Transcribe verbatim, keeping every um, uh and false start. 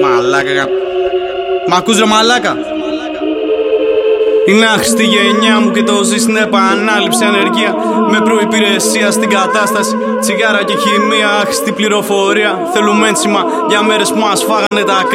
μαλάκα. Μ' ακούς ρε μαλάκα? Είναι άχρηστη γενιά μου και το ζει στην επανάληψη. Ανεργία με προϋπηρεσία στην κατάσταση. Τσιγάρα και χημεία, άχρηστη πληροφορία. Θέλουμε ένσημα για μέρες που μας φάγανε τα κρύα.